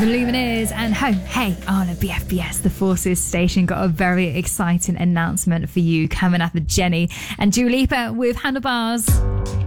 The Lumineers and Home Hey on a BFBS. The Forces station got a very exciting announcement for you coming up with Jenny and Dua Lipa with Handlebars.